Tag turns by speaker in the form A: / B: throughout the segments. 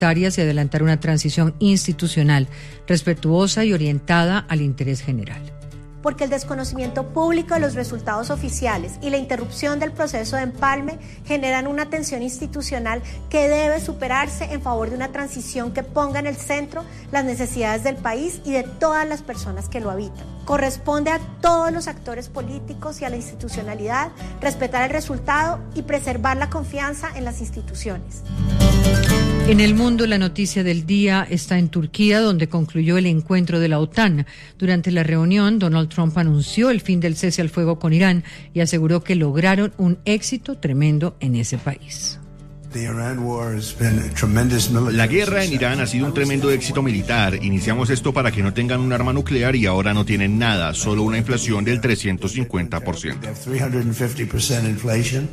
A: y adelantar una transición institucional respetuosa y orientada al interés general.
B: Porque el desconocimiento público de los resultados oficiales y la interrupción del proceso de empalme generan una tensión institucional que debe superarse en favor de una transición que ponga en el centro las necesidades del país y de todas las personas que lo habitan. Corresponde a todos los actores políticos y a la institucionalidad respetar el resultado y preservar la confianza en las instituciones.
A: En el mundo, la noticia del día está en Turquía, donde concluyó el encuentro de la OTAN. Durante la reunión, Donald Trump anunció el fin del cese al fuego con Irán y aseguró que lograron un éxito tremendo en ese país.
C: La guerra en Irán ha sido un tremendo éxito militar. Iniciamos esto para que no tengan un arma nuclear y ahora no tienen nada, solo una inflación del 350%.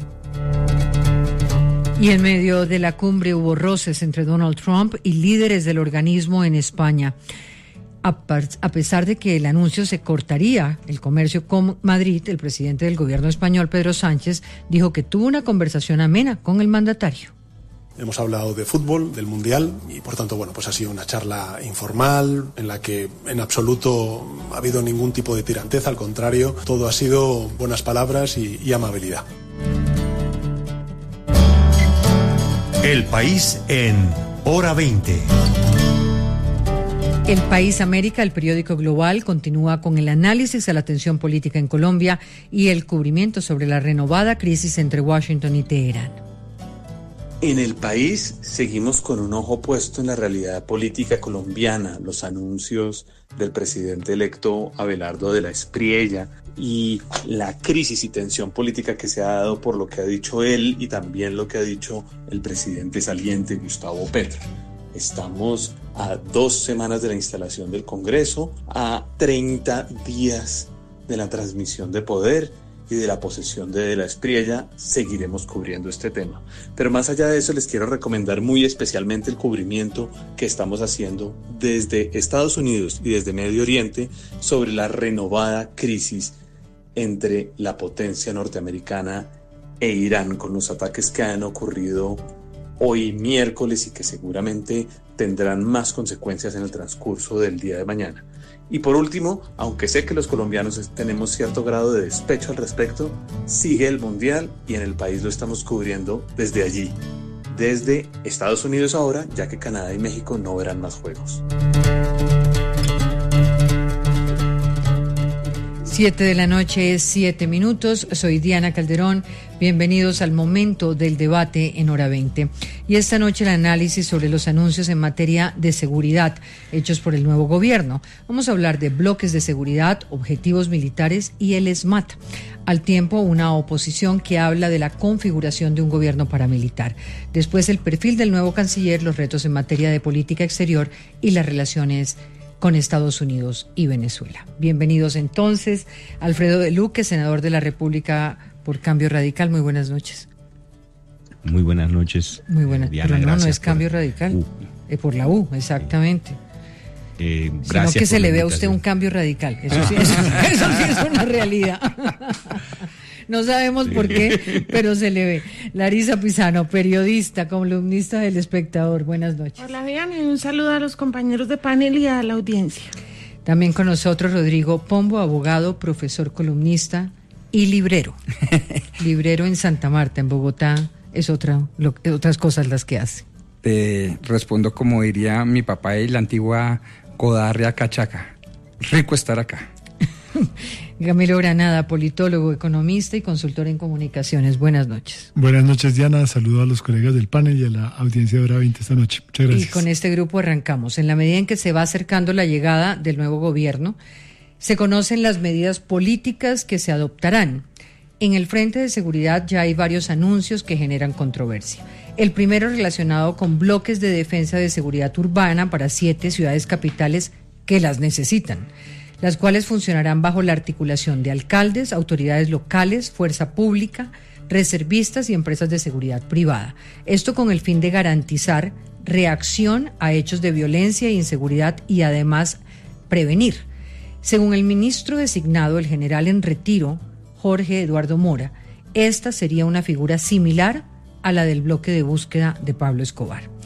A: Y en medio de la cumbre hubo roces entre Donald Trump y líderes del organismo en España. A pesar de que el anuncio se cortaría el comercio con Madrid, el presidente del gobierno español, Pedro Sánchez, dijo que tuvo una conversación amena con el mandatario.
D: Hemos hablado de fútbol, del Mundial, y por tanto, pues ha sido una charla informal, en la que en absoluto ha habido ningún tipo de tiranteza, al contrario, todo ha sido buenas palabras y amabilidad.
E: El país en Hora 20.
A: El País América, el periódico global, continúa con el análisis a la tensión política en Colombia y el cubrimiento sobre la renovada crisis entre Washington y Teherán.
F: En el país seguimos con un ojo puesto en la realidad política colombiana, los anuncios del presidente electo Abelardo de la Espriella y la crisis y tensión política que se ha dado por lo que ha dicho él y también lo que ha dicho el presidente saliente Gustavo Petro. Estamos a 2 semanas de la instalación del Congreso, a 30 días de la transmisión de poder y de la posesión de la Espriella. Seguiremos cubriendo este tema. Pero más allá de eso, les quiero recomendar muy especialmente el cubrimiento que estamos haciendo desde Estados Unidos y desde Medio Oriente sobre la renovada crisis entre la potencia norteamericana e Irán, con los ataques que han ocurrido hoy miércoles y que seguramente tendrán más consecuencias en el transcurso del día de mañana. Y por último, aunque sé que los colombianos tenemos cierto grado de despecho al respecto, sigue el Mundial y en el país lo estamos cubriendo desde allí, desde Estados Unidos ahora, ya que Canadá y México no verán más juegos.
A: 7:07 p.m. Soy Diana Calderón. Bienvenidos al momento del debate en Hora 20. Y esta noche el análisis sobre los anuncios en materia de seguridad hechos por el nuevo gobierno. Vamos a hablar de bloques de seguridad, objetivos militares y el SMAT. Al tiempo, una oposición que habla de la configuración de un gobierno paramilitar. Después, el perfil del nuevo canciller, los retos en materia de política exterior y las relaciones con Estados Unidos y Venezuela. Bienvenidos entonces. Alfredo de Luque, senador de la República por Cambio Radical. Muy buenas noches.
G: Muy buenas noches.
A: Muy buenas.
G: Diana,
A: pero no es Cambio Radical. Por la U, exactamente.
G: Gracias.
A: Sino que se le ve a usted un cambio radical. Eso sí es una realidad. No sabemos por qué, pero se le ve. Larisa Pisano, periodista, columnista del Espectador. Buenas noches.
H: Hola, Diana, y un saludo a los compañeros de panel y a la audiencia.
A: También con nosotros Rodrigo Pombo, abogado, profesor, columnista y librero. Librero en Santa Marta, en Bogotá, es otras cosas las que hace.
I: Respondo como diría mi papá y la antigua Codarria Cachaca. Rico estar acá.
A: Camilo Granada, politólogo, economista y consultor en comunicaciones. Buenas noches.
J: Buenas noches, Diana. Saludo a los colegas del panel y a la audiencia de Hora 20 esta noche. Muchas gracias.
A: Y con este grupo arrancamos. En la medida en que se va acercando la llegada del nuevo gobierno, se conocen las medidas políticas que se adoptarán. En el frente de seguridad ya hay varios anuncios que generan controversia. El primero relacionado con bloques de defensa de seguridad urbana para 7 ciudades capitales que las necesitan, las cuales funcionarán bajo la articulación de alcaldes, autoridades locales, fuerza pública, reservistas y empresas de seguridad privada. Esto con el fin de garantizar reacción a hechos de violencia e inseguridad y además prevenir. Según el ministro designado, el general en retiro, Jorge Eduardo Mora, esta sería una figura similar a la del bloque de búsqueda de Pablo Escobar.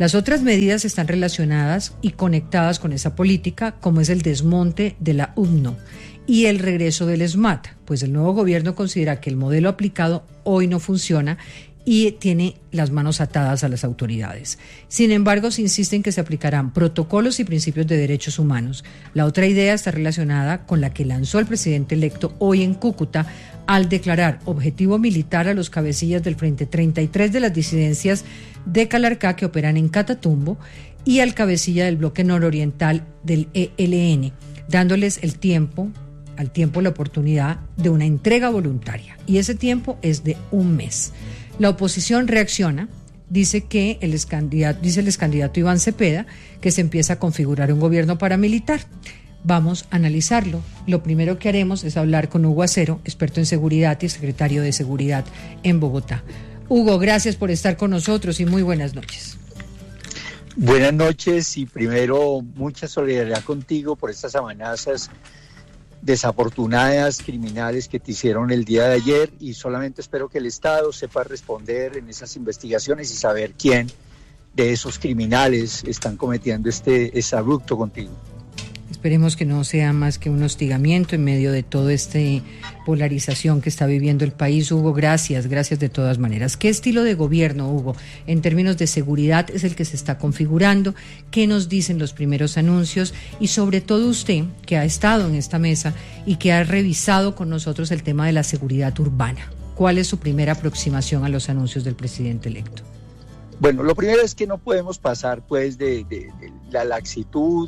A: Las otras medidas están relacionadas y conectadas con esa política, como es el desmonte de la UNO y el regreso del SMAT, pues el nuevo gobierno considera que el modelo aplicado hoy no funciona y tiene las manos atadas a las autoridades. Sin embargo, se insiste en que se aplicarán protocolos y principios de derechos humanos. La otra idea está relacionada con la que lanzó el presidente electo hoy en Cúcuta al declarar objetivo militar a los cabecillas del Frente 33 de las disidencias de Calarcá que operan en Catatumbo y al cabecilla del bloque nororiental del ELN, dándoles al tiempo la oportunidad de una entrega voluntaria. Y ese tiempo es de un mes. La oposición reacciona, dice el ex candidato Iván Cepeda que se empieza a configurar un gobierno paramilitar. Vamos a analizarlo. Lo primero que haremos es hablar con Hugo Acero, experto en seguridad y secretario de Seguridad en Bogotá. Hugo, gracias por estar con nosotros y muy buenas noches.
K: Buenas noches y primero mucha solidaridad contigo por estas amenazas desafortunadas, criminales que te hicieron el día de ayer, y solamente espero que el Estado sepa responder en esas investigaciones y saber quién de esos criminales están cometiendo este abrupto contigo.
A: Esperemos que no sea más que un hostigamiento en medio de toda esta polarización que está viviendo el país. Hugo, gracias de todas maneras. ¿Qué estilo de gobierno, Hugo, en términos de seguridad es el que se está configurando? ¿Qué nos dicen los primeros anuncios? Y sobre todo usted, que ha estado en esta mesa y que ha revisado con nosotros el tema de la seguridad urbana. ¿Cuál es su primera aproximación a los anuncios del presidente electo?
K: Bueno, lo primero es que no podemos pasar pues de la laxitud,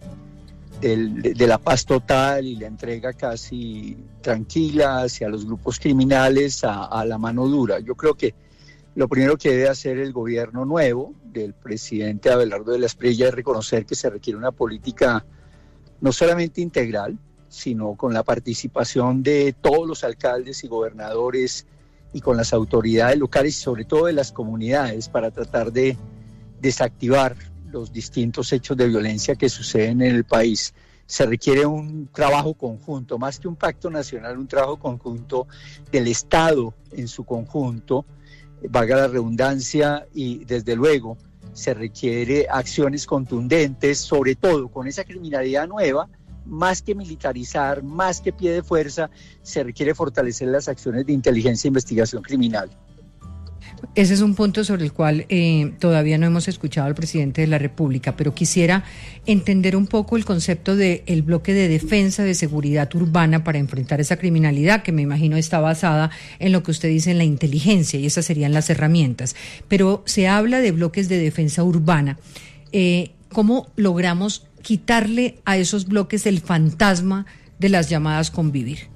K: de la paz total y la entrega casi tranquila hacia los grupos criminales a la mano dura. Yo creo que lo primero que debe hacer el gobierno nuevo del presidente Abelardo de la Espriella es reconocer que se requiere una política no solamente integral, sino con la participación de todos los alcaldes y gobernadores y con las autoridades locales y sobre todo de las comunidades para tratar de desactivar los distintos hechos de violencia que suceden en el país. Se requiere un trabajo conjunto, más que un pacto nacional, un trabajo conjunto del Estado en su conjunto, valga la redundancia, y desde luego se requiere acciones contundentes, sobre todo con esa criminalidad nueva, más que militarizar, más que pie de fuerza, se requiere fortalecer las acciones de inteligencia e investigación criminal.
A: Ese es un punto sobre el cual todavía no hemos escuchado al presidente de la República, pero quisiera entender un poco el concepto del bloque de defensa de seguridad urbana para enfrentar esa criminalidad, que me imagino está basada en lo que usted dice en la inteligencia, y esas serían las herramientas. Pero se habla de bloques de defensa urbana. ¿Cómo logramos quitarle a esos bloques el fantasma de las llamadas convivir?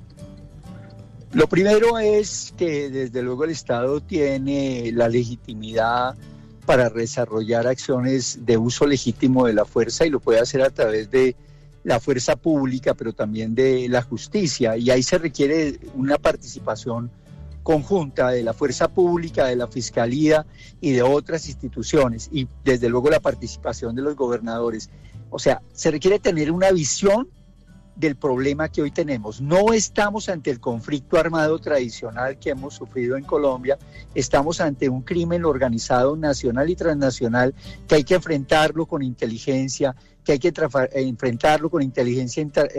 K: Lo primero es que desde luego el Estado tiene la legitimidad para desarrollar acciones de uso legítimo de la fuerza y lo puede hacer a través de la fuerza pública, pero también de la justicia, y ahí se requiere una participación conjunta de la fuerza pública, de la Fiscalía y de otras instituciones, y desde luego la participación de los gobernadores. O sea, se requiere tener una visión del problema que hoy tenemos. No estamos ante el conflicto armado tradicional que hemos sufrido en Colombia, estamos ante un crimen organizado nacional y transnacional que hay que enfrentarlo con inteligencia, que hay que enfrentarlo con inteligencia,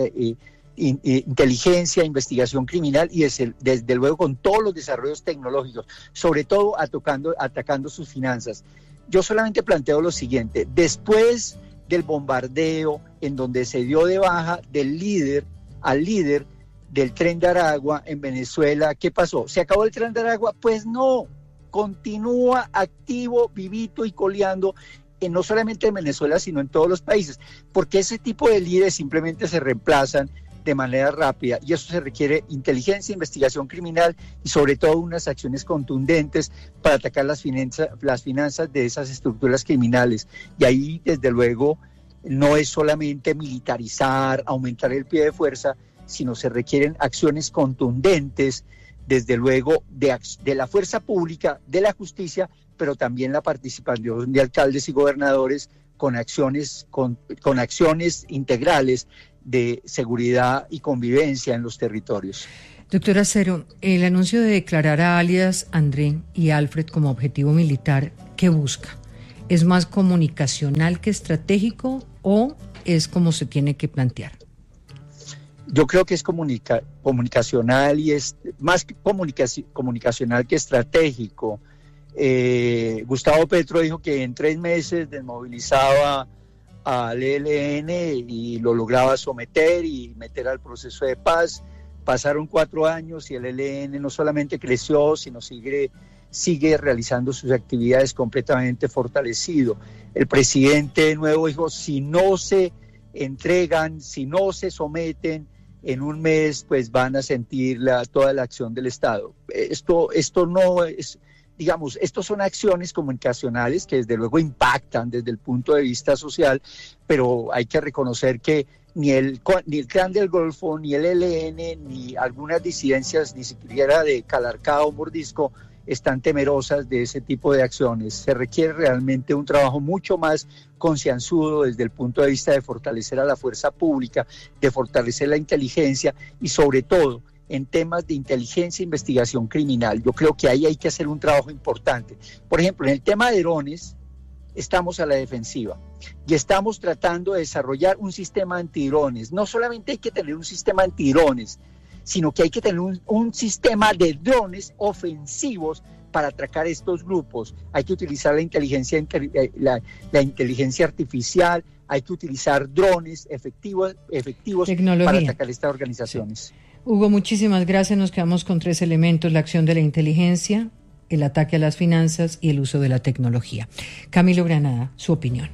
K: investigación criminal y desde luego con todos los desarrollos tecnológicos, sobre todo atacando sus finanzas. Yo solamente planteo lo siguiente: después del bombardeo en donde se dio de baja al líder del Tren de Aragua en Venezuela, ¿qué pasó? ¿Se acabó el Tren de Aragua? Pues no, continúa activo, vivito y coleando, no solamente en Venezuela, sino en todos los países, porque ese tipo de líderes simplemente se reemplazan de manera rápida, y eso se requiere inteligencia, investigación criminal y sobre todo unas acciones contundentes para atacar las finanzas de esas estructuras criminales. Y ahí desde luego no es solamente militarizar, aumentar el pie de fuerza, sino se requieren acciones contundentes, desde luego de la fuerza pública, de la justicia, pero también la participación de alcaldes y gobernadores con acciones integrales de seguridad y convivencia en los territorios.
A: Doctor Acero, el anuncio de declarar a alias André y Alfred como objetivo militar, ¿qué busca? ¿Es más comunicacional que estratégico o es como se tiene que plantear?
K: Yo creo que es comunicacional y es más comunicacional que estratégico. Gustavo Petro dijo que en 3 meses desmovilizaba al ELN y lo lograba someter y meter al proceso de paz. Pasaron 4 años y el ELN no solamente creció, sino sigue realizando sus actividades completamente fortalecido. El presidente nuevo dijo, si no se entregan, si no se someten, en 1 mes pues van a sentir toda la acción del Estado. Esto no es, digamos, estos son acciones comunicacionales que desde luego impactan desde el punto de vista social, pero hay que reconocer que ni el Clan del Golfo, ni el ELN, ni algunas disidencias, ni siquiera de Calarcá o Mordisco, están temerosas de ese tipo de acciones. Se requiere realmente un trabajo mucho más concienzudo desde el punto de vista de fortalecer a la fuerza pública, de fortalecer la inteligencia y sobre todo en temas de inteligencia e investigación criminal. Yo creo que ahí hay que hacer un trabajo importante. Por ejemplo, en el tema de drones estamos a la defensiva y estamos tratando de desarrollar un sistema antidrones. No solamente hay que tener un sistema antidrones, sino que hay que tener un sistema de drones ofensivos para atacar estos grupos. Hay que utilizar la inteligencia artificial, hay que utilizar drones efectivos para atacar estas organizaciones.
A: Hugo, muchísimas gracias. Nos quedamos con 3 elementos: la acción de la inteligencia, el ataque a las finanzas y el uso de la tecnología. Camilo Granada, su opinión.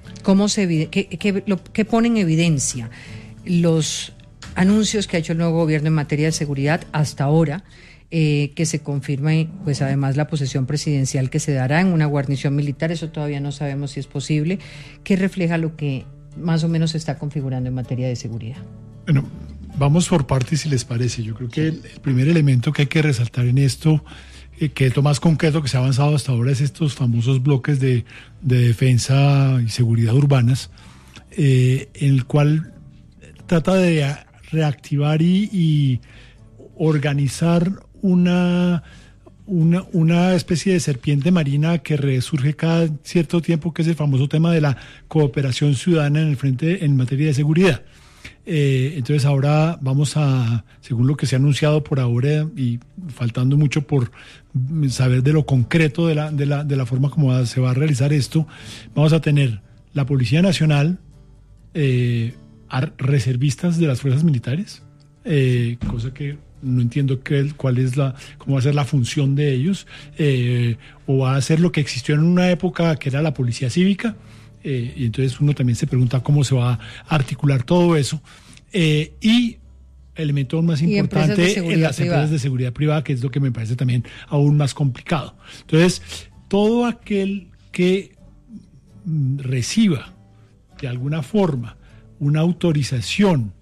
A: ¿Qué pone en evidencia los anuncios que ha hecho el nuevo gobierno en materia de seguridad hasta ahora, que se confirme pues además la posesión presidencial que se dará en una guarnición militar? Eso todavía no sabemos si es posible. ¿Qué refleja lo que más o menos se está configurando en materia de seguridad?
J: Bueno, vamos por partes, si les parece. Yo creo que el primer elemento que hay que resaltar en esto, que es lo más concreto que se ha avanzado hasta ahora, es estos famosos bloques de defensa y seguridad urbanas, en el cual trata de reactivar y organizar una especie de serpiente marina que resurge cada cierto tiempo, que es el famoso tema de la cooperación ciudadana en el frente en materia de seguridad. Entonces ahora vamos a, según lo que se ha anunciado por ahora y faltando mucho por saber de lo concreto de la forma como se va a realizar esto, vamos a tener la Policía Nacional, reservistas de las fuerzas militares, cosa que no entiendo cómo va a ser la función de ellos, o va a ser lo que existió en una época que era la policía cívica, y entonces uno también se pregunta cómo se va a articular todo eso, y elemento más importante en las empresas de seguridad privada, que es lo que me parece también aún más complicado. Entonces, todo aquel que reciba de alguna forma una autorización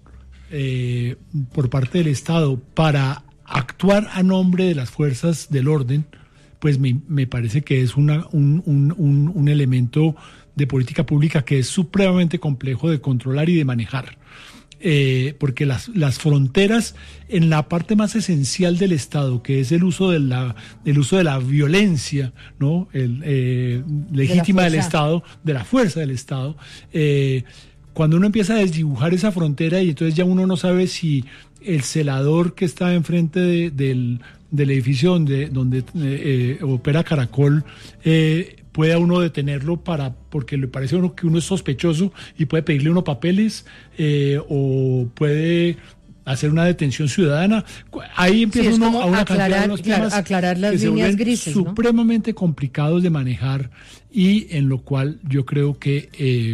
J: por parte del Estado para actuar a nombre de las fuerzas del orden, pues me parece que es un elemento de política pública que es supremamente complejo de controlar y de manejar, porque las fronteras en la parte más esencial del Estado, que es el uso de la violencia, ¿no? Legítima del Estado, de la fuerza del Estado, cuando uno empieza a desdibujar esa frontera, y entonces ya uno no sabe si el celador que está enfrente del edificio donde opera Caracol puede a uno detenerlo porque le parece a uno que uno es sospechoso y puede pedirle unos papeles, o puede hacer una detención ciudadana. Ahí empieza uno a una cantidad de unos temas
A: aclarar las
J: que
A: líneas
J: se
A: grises, ¿no?
J: Supremamente complicados de manejar, y en lo cual yo creo que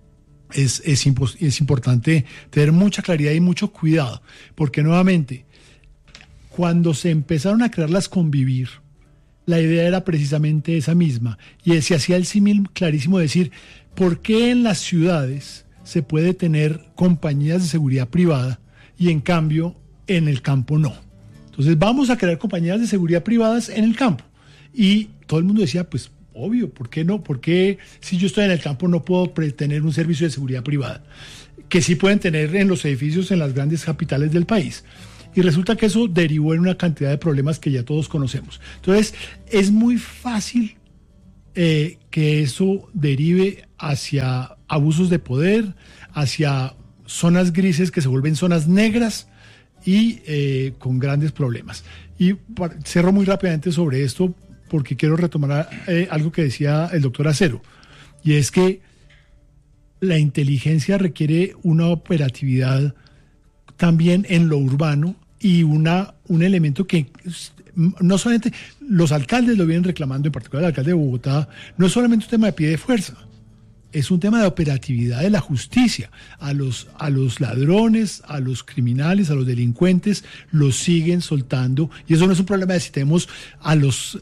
J: es importante tener mucha claridad y mucho cuidado, porque nuevamente, cuando se empezaron a crearlas Convivir, la idea era precisamente esa misma, y se hacía el símil clarísimo de decir, ¿por qué en las ciudades se puede tener compañías de seguridad privada y en cambio en el campo no? Entonces vamos a crear compañías de seguridad privadas en el campo, y todo el mundo decía, pues obvio, ¿por qué no? ¿Por qué si yo estoy en el campo no puedo tener un servicio de seguridad privada? Que sí pueden tener en los edificios en las grandes capitales del país. Y resulta que eso derivó en una cantidad de problemas que ya todos conocemos. Entonces, es muy fácil que eso derive hacia abusos de poder, hacia zonas grises que se vuelven zonas negras y con grandes problemas. Y cierro muy rápidamente sobre esto porque quiero retomar algo que decía el doctor Acero, y es que la inteligencia requiere una operatividad también en lo urbano y un elemento que no solamente los alcaldes lo vienen reclamando, en particular el alcalde de Bogotá, no es solamente un tema de pie de fuerza, es un tema de operatividad de la justicia. A los ladrones, a los criminales, a los delincuentes, los siguen soltando. Y eso no es un problema de si tenemos a los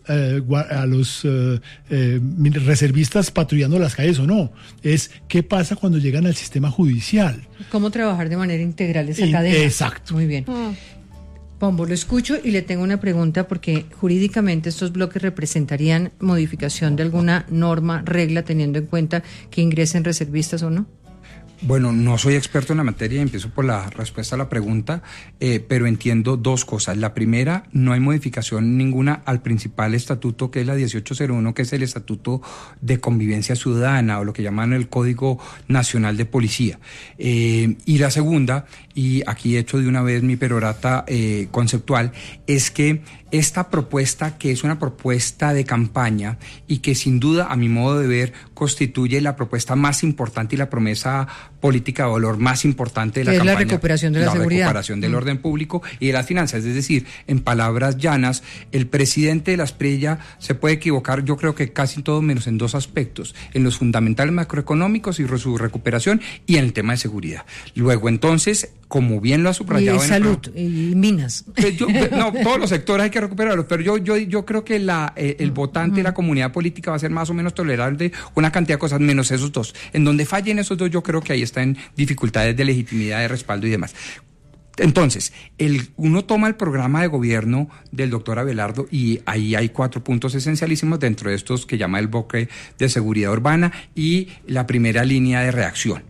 J: reservistas patrullando las calles o no. Es qué pasa cuando llegan al sistema judicial.
A: ¿Cómo trabajar de manera integral esa cadena?
J: Exacto.
A: Muy bien. Pombo, lo escucho y le tengo una pregunta porque jurídicamente estos bloques representarían modificación de alguna norma, regla, teniendo en cuenta que ingresen reservistas o no.
I: Bueno, no soy experto en la materia, empiezo por la respuesta a la pregunta, pero entiendo dos cosas. La primera, no hay modificación ninguna al principal estatuto, que es la 1801, que es el Estatuto de Convivencia Ciudadana, o lo que llaman el Código Nacional de Policía. Y la segunda, y aquí he hecho de una vez mi perorata conceptual, es que esta propuesta, que es una propuesta de campaña y que sin duda, a mi modo de ver, constituye la propuesta más importante y la promesa política de valor más importante de la campaña.
A: Es la recuperación de la seguridad.
I: La recuperación del orden público y de las finanzas. Es decir, en palabras llanas, el presidente de la Espriella se puede equivocar, yo creo que casi todo menos en dos aspectos: en los fundamentales macroeconómicos y su recuperación, y en el tema de seguridad. Luego, entonces, como bien lo ha subrayado...
A: Y salud, y minas.
I: No, todos los sectores hay que recuperarlos, pero yo creo que el votante y la comunidad política va a ser más o menos tolerante una cantidad de cosas, menos esos dos. En donde fallen esos dos, yo creo que ahí están dificultades de legitimidad, de respaldo y demás. Entonces, uno toma el programa de gobierno del doctor Abelardo y ahí hay 4 puntos esencialísimos, dentro de estos que llama el bloque de seguridad urbana y la primera línea de reacción.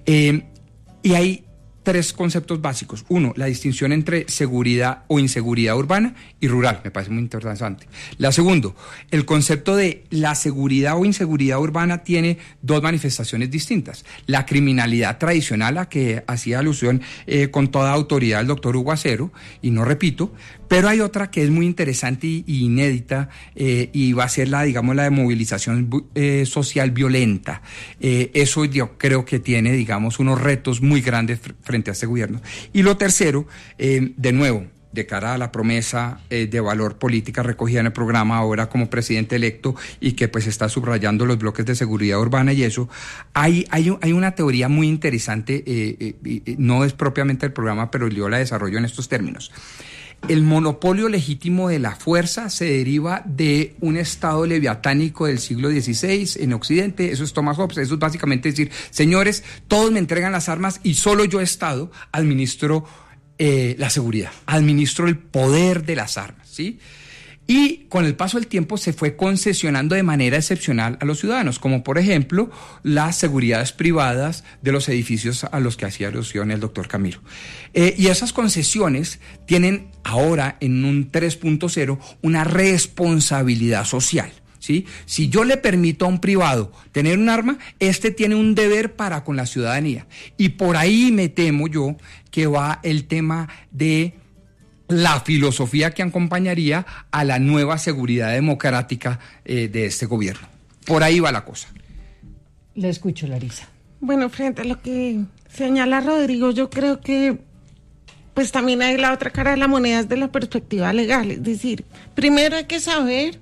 I: Y hay 3 conceptos básicos. Uno, la distinción entre seguridad o inseguridad urbana y rural. Me parece muy interesante. La segundo, el concepto de la seguridad o inseguridad urbana tiene 2 manifestaciones distintas. La criminalidad tradicional, a que hacía alusión con toda autoridad el doctor Hugo Acero, y no repito, pero hay otra que es muy interesante y inédita, y va a ser la de movilización social violenta. Eso yo creo que tiene, unos retos muy grandes frente a este gobierno. Y lo tercero, de nuevo, de cara a la promesa de valor política recogida en el programa ahora como presidente electo y que pues está subrayando los bloques de seguridad urbana y eso, hay una teoría muy interesante, no es propiamente el programa, pero yo la desarrollo en estos términos. El monopolio legítimo de la fuerza se deriva de un estado leviatánico del siglo XVI en Occidente. Eso es Thomas Hobbes. Eso es básicamente decir, señores, todos me entregan las armas y solo yo, Estado, administro la seguridad, administro el poder de las armas, ¿sí? Y con el paso del tiempo se fue concesionando de manera excepcional a los ciudadanos, como por ejemplo las seguridades privadas de los edificios a los que hacía alusión el doctor Camilo. Y esas concesiones tienen ahora en un 3.0 una responsabilidad social, ¿sí? Si yo le permito a un privado tener un arma, este tiene un deber para con la ciudadanía. Y por ahí me temo yo que va el tema de la filosofía que acompañaría a la nueva seguridad democrática de este gobierno. Por ahí va la cosa.
A: Le escucho, Larisa.
H: Bueno, frente a lo que señala Rodrigo, yo creo que pues también hay la otra cara de la moneda desde la perspectiva legal. Es decir, primero hay que saber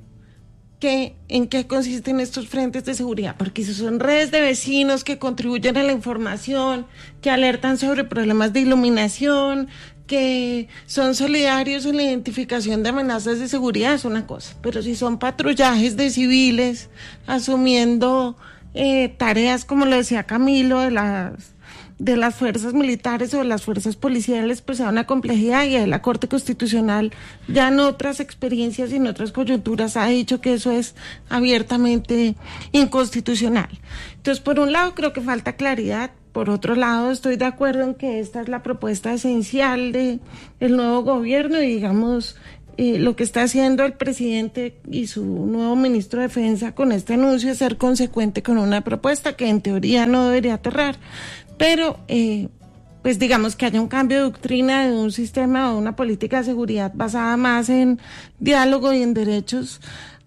H: en qué consisten estos frentes de seguridad, porque si son redes de vecinos que contribuyen a la información, que alertan sobre problemas de iluminación, que son solidarios en la identificación de amenazas de seguridad, es una cosa, pero si son patrullajes de civiles asumiendo tareas, como lo decía Camilo, de las fuerzas militares o de las fuerzas policiales, pues da una complejidad, y ahí la Corte Constitucional ya en otras experiencias y en otras coyunturas ha dicho que eso es abiertamente inconstitucional. Entonces, por un lado, creo que falta claridad. Por otro lado, estoy de acuerdo en que esta es la propuesta esencial del nuevo gobierno y, lo que está haciendo el presidente y su nuevo ministro de Defensa con este anuncio es ser consecuente con una propuesta que en teoría no debería aterrar, pero pues digamos que haya un cambio de doctrina de un sistema o una política de seguridad basada más en diálogo y en derechos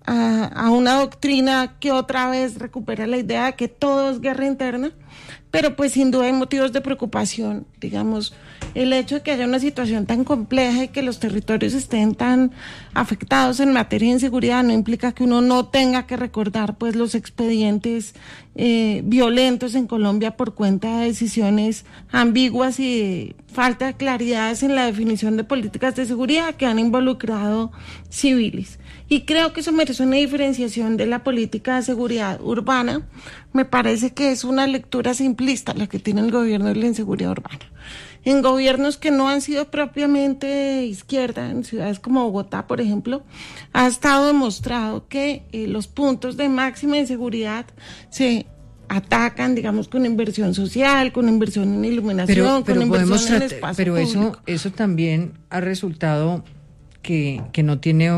H: a una doctrina que otra vez recupera la idea de que todo es guerra interna, pero pues sin duda hay motivos de preocupación, digamos, el hecho de que haya una situación tan compleja y que los territorios estén tan afectados en materia de inseguridad no implica que uno no tenga que recordar pues los expedientes violentos en Colombia por cuenta de decisiones ambiguas y de falta de claridades en la definición de políticas de seguridad que han involucrado civiles. Y creo que eso merece una diferenciación de la política de seguridad urbana. Me parece que es una lectura simplista la que tiene el gobierno de la inseguridad urbana. En gobiernos que no han sido propiamente de izquierda, en ciudades como Bogotá, por ejemplo, ha estado demostrado que los puntos de máxima inseguridad se atacan, digamos, con inversión social, con inversión en iluminación, con inversión en espacio
A: pero
H: público.
A: eso también ha resultado que no tiene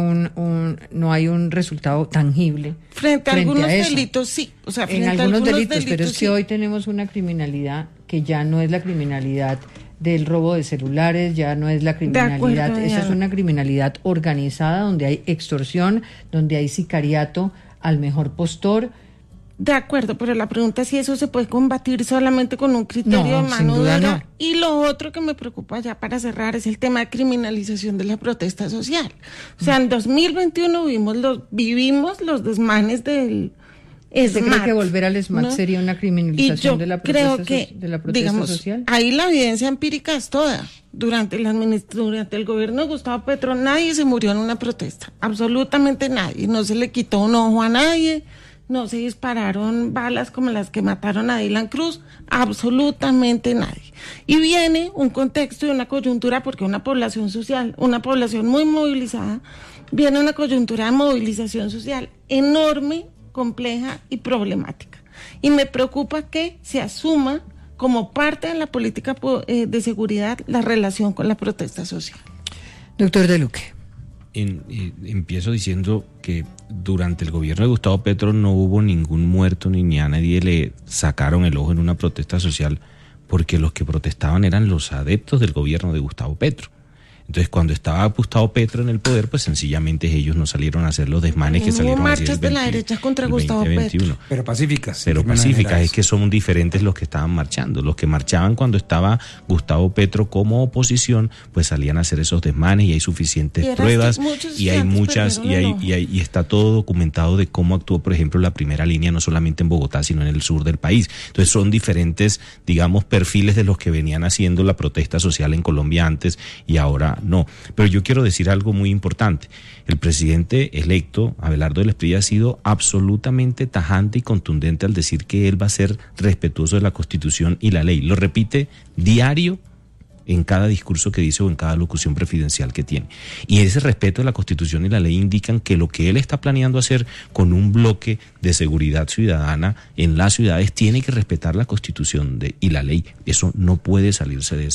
A: no hay un resultado tangible
H: frente a algunos delitos, sí, o sea, frente
A: en algunos delitos, pero es
H: sí.
A: que hoy tenemos una criminalidad que ya no es la criminalidad del robo de celulares, ya no es la criminalidad, esa es una criminalidad organizada donde hay extorsión, donde hay sicariato al mejor postor.
H: De acuerdo, pero la pregunta es si eso se puede combatir solamente con un criterio de mano dura. No. Y lo otro que me preocupa ya para cerrar es el tema de criminalización de la protesta social. O sea, en 2021 vivimos los desmanes del SMAT.
A: ¿Usted cree que volver al SMAT, ¿no?, sería una criminalización de la protesta,
H: digamos,
A: social?
H: Ahí la evidencia empírica es toda. Durante el gobierno de Gustavo Petro nadie se murió en una protesta, absolutamente nadie. No se le quitó un ojo a nadie, no se dispararon balas como las que mataron a Dylan Cruz, absolutamente nadie. Y viene un contexto y una coyuntura, porque una población social, una población muy movilizada, viene una coyuntura de movilización social enorme, compleja y problemática. Y me preocupa que se asuma como parte de la política de seguridad la relación con la protesta social.
A: Doctor De Luque.
G: Empiezo diciendo que durante el gobierno de Gustavo Petro no hubo ningún muerto ni a nadie le sacaron el ojo en una protesta social, porque los que protestaban eran los adeptos del gobierno de Gustavo Petro. Entonces, cuando estaba Gustavo Petro en el poder, pues sencillamente ellos no salieron a hacer los desmanes que salieron a hacer
H: marchas de la derecha contra Gustavo Petro.
G: Pero pacíficas. Pero pacíficas, es que son diferentes los que estaban marchando. Los que marchaban cuando estaba Gustavo Petro como oposición, pues salían a hacer esos desmanes y hay suficientes pruebas y hay muchas y está todo documentado de cómo actuó, por ejemplo, la primera línea, no solamente en Bogotá, sino en el sur del país. Entonces son diferentes, digamos, perfiles de los que venían haciendo la protesta social en Colombia antes y ahora no. Pero yo quiero decir algo muy importante. El presidente electo, Abelardo del Espriella, ha sido absolutamente tajante y contundente al decir que él va a ser respetuoso de la Constitución y la ley. Lo repite diario en cada discurso que dice o en cada locución presidencial que tiene. Y ese respeto de la Constitución y la ley indican que lo que él está planeando hacer con un bloque de seguridad ciudadana en las ciudades tiene que respetar la Constitución y la ley. Eso no puede salirse de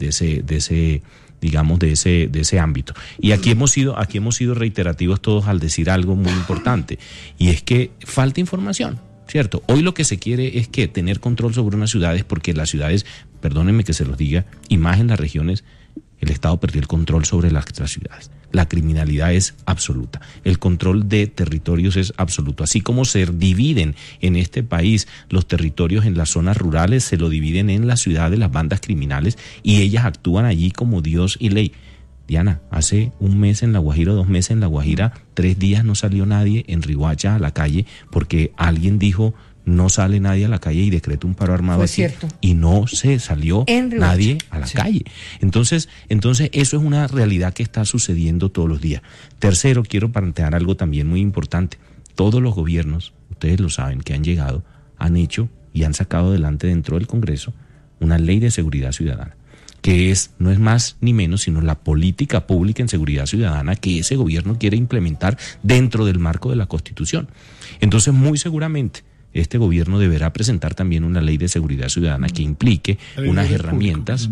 G: ese ámbito. Y aquí hemos sido reiterativos todos al decir algo muy importante, y es que falta información, ¿cierto? Hoy lo que se quiere es que tener control sobre unas ciudades, porque las ciudades, perdónenme que se los diga, y más en las regiones, el Estado perdió el control sobre las ciudades. La criminalidad es absoluta. El control de territorios es absoluto. Así como se dividen en este país los territorios en las zonas rurales, se lo dividen en las ciudades las bandas criminales y ellas actúan allí como Dios y ley. Diana, hace un mes en La Guajira, 2 meses en La Guajira, 3 días no salió nadie en Riohacha a la calle porque alguien dijo no sale nadie a la calle y decreta un paro armado aquí. Y no se salió nadie a la calle. Entonces eso es una realidad que está sucediendo todos los días. Tercero, quiero plantear algo también muy importante. Todos los gobiernos, ustedes lo saben, que han llegado, han hecho y han sacado adelante dentro del Congreso una ley de seguridad ciudadana, que no es más ni menos sino la política pública en seguridad ciudadana que ese gobierno quiere implementar dentro del marco de la Constitución. Entonces, muy seguramente, este gobierno deberá presentar también una ley de seguridad ciudadana que implique unas herramientas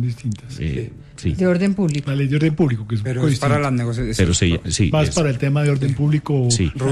A: de orden público.
J: La ley de orden público, que es
I: pero es para las negociaciones.
J: Más para el tema de orden público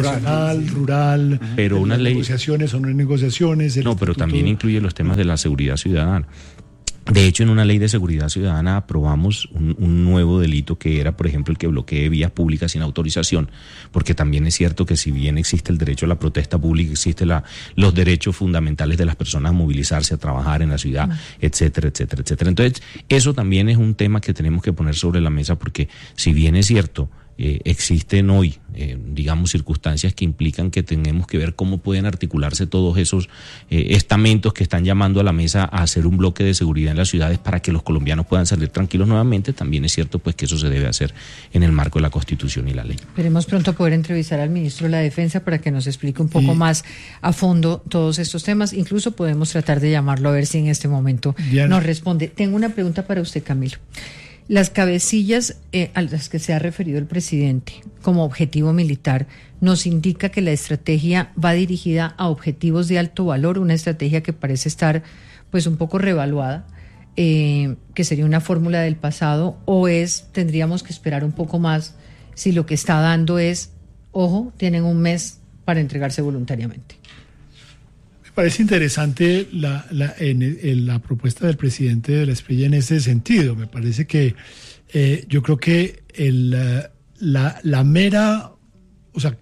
J: rural,
G: pero una ley,
J: negociaciones o no negociaciones.
G: No, pero también incluye los temas de la seguridad ciudadana. De hecho, en una ley de seguridad ciudadana aprobamos un nuevo delito que era, por ejemplo, el que bloquee vías públicas sin autorización, porque también es cierto que si bien existe el derecho a la protesta pública, existen los derechos fundamentales de las personas a movilizarse, a trabajar en la ciudad, etcétera, etcétera, etcétera. Entonces, eso también es un tema que tenemos que poner sobre la mesa, porque si bien es cierto, existen hoy, digamos, circunstancias que implican que tenemos que ver cómo pueden articularse todos esos estamentos que están llamando a la mesa a hacer un bloque de seguridad en las ciudades para que los colombianos puedan salir tranquilos nuevamente. También es cierto pues que eso se debe hacer en el marco de la Constitución y la ley.
A: Esperemos pronto poder entrevistar al ministro de la Defensa para que nos explique un poco más a fondo todos estos temas. Incluso podemos tratar de llamarlo a ver si en este momento nos responde. Tengo una pregunta para usted, Camilo. Las cabecillas a las que se ha referido el presidente como objetivo militar nos indica que la estrategia va dirigida a objetivos de alto valor, una estrategia que parece estar pues un poco revaluada, que sería una fórmula del pasado, o tendríamos que esperar un poco más si lo que está dando es, ojo, tienen un mes para entregarse voluntariamente.
J: Parece interesante la propuesta del presidente de la Espriella en ese sentido. Me parece que yo creo que la mera, o sea,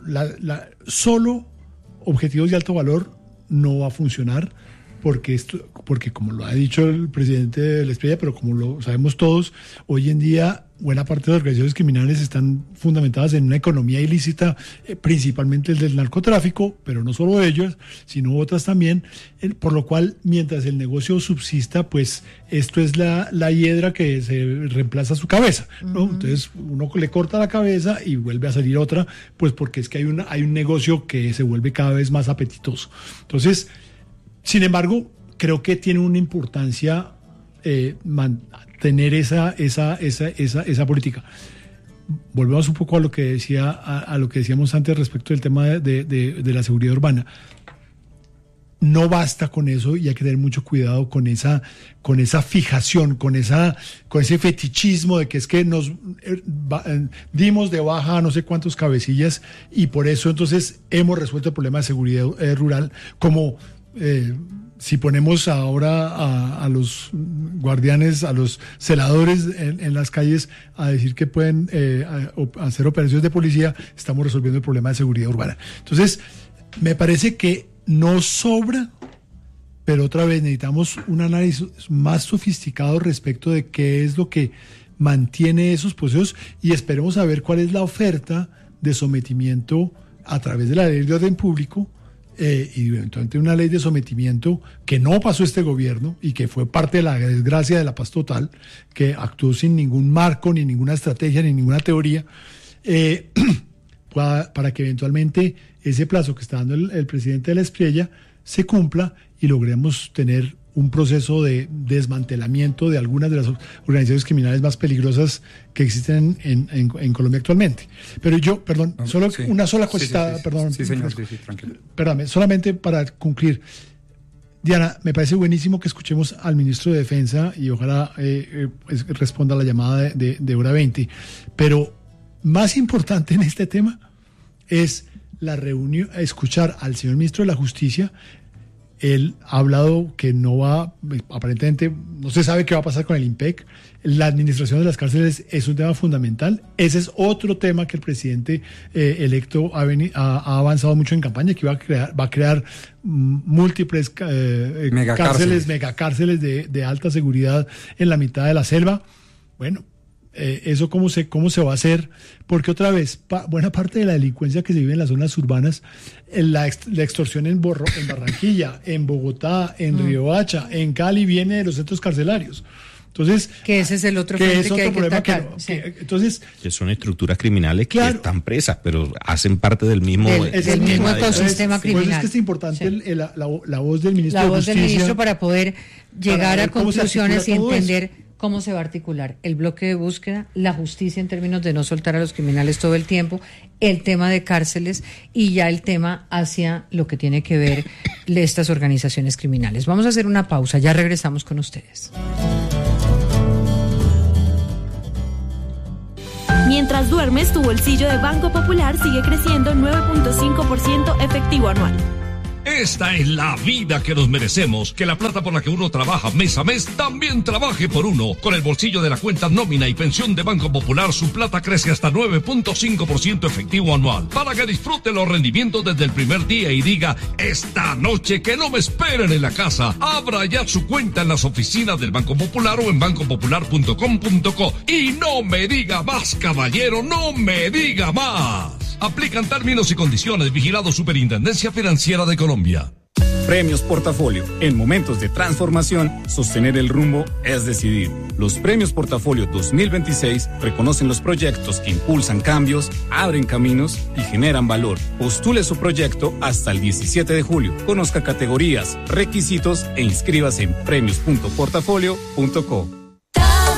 J: solo objetivos de alto valor no va a funcionar, porque como lo ha dicho el presidente de la Espriella, pero como lo sabemos todos, hoy en día buena parte de las organizaciones criminales están fundamentadas en una economía ilícita, principalmente el del narcotráfico, pero no solo ellos, sino otras también, por lo cual, mientras el negocio subsista, pues esto es la hiedra que se reemplaza su cabeza, ¿no? Uh-huh. Entonces uno le corta la cabeza y vuelve a salir otra, pues porque es que hay un negocio que se vuelve cada vez más apetitoso. Entonces, sin embargo, creo que tiene una importancia tener esa política. Volvemos un poco a lo que decíamos antes respecto del tema de la seguridad urbana. No basta con eso y hay que tener mucho cuidado con esa fijación, con ese fetichismo de que es que nos dimos de baja a no sé cuántos cabecillas y por eso entonces hemos resuelto el problema de seguridad rural, como si ponemos ahora a los guardianes, a los celadores en las calles a decir que pueden hacer operaciones de policía, estamos resolviendo el problema de seguridad urbana. Entonces, me parece que no sobra, pero otra vez necesitamos un análisis más sofisticado respecto de qué es lo que mantiene esos procesos y esperemos a ver cuál es la oferta de sometimiento a través de la ley de orden público y eventualmente una ley de sometimiento que no pasó este gobierno y que fue parte de la desgracia de la paz total, que actuó sin ningún marco, ni ninguna estrategia, ni ninguna teoría, para que eventualmente ese plazo que está dando el presidente de la Espriella se cumpla y logremos tener un proceso de desmantelamiento de algunas de las organizaciones criminales más peligrosas que existen en Colombia actualmente. Pero yo, perdón, una sola cosita, perdón.
I: Sí, señor, tranquilo.
J: Perdóname, solamente para concluir. Diana, me parece buenísimo que escuchemos al ministro de Defensa y ojalá responda a la llamada de hora 20. Pero más importante en este tema es la reunión, escuchar al señor ministro de la Justicia. Él ha hablado que no va, aparentemente, no se sabe qué va a pasar con el IMPEC. La administración de las cárceles es un tema fundamental. Ese es otro tema que el presidente electo ha avanzado mucho en campaña, que va a crear múltiples megacárceles de alta seguridad en la mitad de la selva. Bueno, eso cómo se va a hacer, porque otra vez, buena parte de la delincuencia que se vive en las zonas urbanas, la extorsión en Barranquilla, en Bogotá, en Riohacha, en Cali, viene de los centros carcelarios. Entonces,
A: que ese es el otro frente que hay que atacar.
J: Entonces,
G: que son estructuras criminales que están presas, pero hacen parte del mismo
A: ecosistema criminal.
J: Por eso es que es importante la voz del ministro
A: de Justicia. La
J: voz del
A: ministro para poder llegar a conclusiones y entender cómo se va a articular el bloque de búsqueda, la justicia en términos de no soltar a los criminales todo el tiempo, el tema de cárceles y ya el tema hacia lo que tiene que ver estas organizaciones criminales. Vamos a hacer una pausa, ya regresamos con ustedes.
L: Mientras duermes, tu bolsillo de Banco Popular sigue creciendo 9.5% efectivo anual.
M: Esta es la vida que nos merecemos, que la plata por la que uno trabaja mes a mes también trabaje por uno. Con el bolsillo de la cuenta nómina y pensión de Banco Popular, su plata crece hasta 9.5% efectivo anual, para que disfrute los rendimientos desde el primer día y diga, esta noche que no me esperen en la casa. Abra ya su cuenta en las oficinas del Banco Popular o en bancopopular.com.co. Y no me diga más, caballero, no me diga más. Aplican términos y condiciones. Vigilado Superintendencia Financiera de Colombia.
N: Premios Portafolio. En momentos de transformación, sostener el rumbo es decidir. Los Premios Portafolio 2026 reconocen los proyectos que impulsan cambios, abren caminos y generan valor. Postule su proyecto hasta el 17 de julio. Conozca categorías, requisitos e inscríbase en premios.portafolio.co.